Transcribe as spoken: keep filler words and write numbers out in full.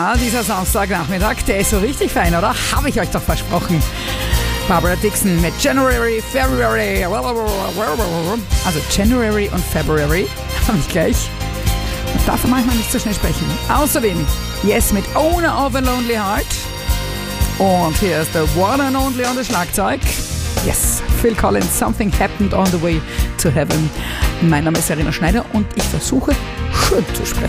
Ah, dieser Samstagnachmittag, der ist so richtig fein, oder? Habe ich euch doch versprochen. Barbara Dickson mit January, February. Also January und February habe ich gleich. Man darf manchmal nicht so schnell sprechen. Außerdem Yes mit Owner of a Lonely Heart. Und hier ist der One and Only on the Schlagzeug. Yes, Phil Collins, Something Happened on the Way to Heaven. Mein Name ist Serena Schneider und ich versuche schön zu sprechen.